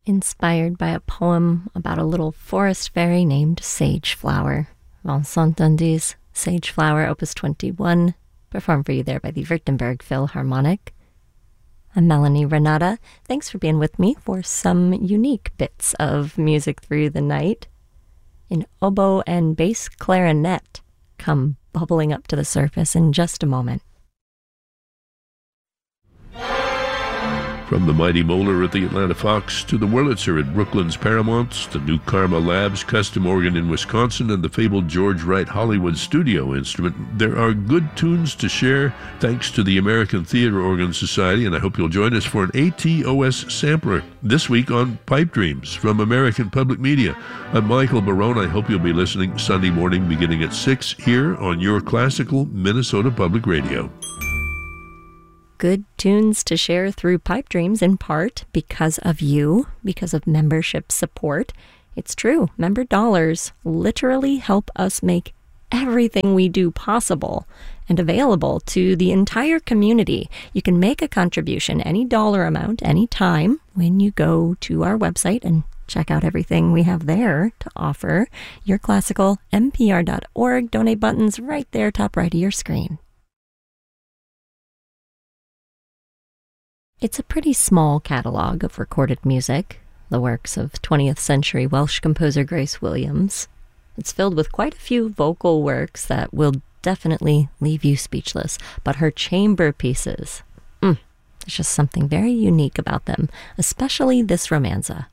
inspired by a poem about a little forest fairy named Sageflower. Vincent Dundy's Sageflower, Opus 21, performed for you there by the Württemberg Philharmonic. I'm Melanie Renata. Thanks for being with me for some unique bits of music through the night. An oboe and bass clarinet come bubbling up to the surface in just a moment. From the mighty Moeller at the Atlanta Fox to the Wurlitzer at Brooklyn's Paramount, the new Karma Labs custom organ in Wisconsin, and the fabled George Wright Hollywood studio instrument, there are good tunes to share thanks to the American Theater Organ Society, and I hope you'll join us for an ATOS sampler this week on Pipe Dreams from American Public Media. I'm Michael Barone. I hope you'll be listening Sunday morning beginning at 6 here on your classical Minnesota Public Radio. Good tunes to share through Pipe Dreams, in part because of you, because of membership support. It's true. Member dollars literally help us make everything we do possible and available to the entire community. You can make a contribution, any dollar amount, any time, when you go to our website and check out everything we have there to offer. Your classical, npr.org, donate buttons right there, top right of your screen. It's a pretty small catalog of recorded music, the works of 20th century Welsh composer Grace Williams. It's filled with quite a few vocal works that will definitely leave you speechless, but her chamber pieces, there's just something very unique about them, especially this romanza.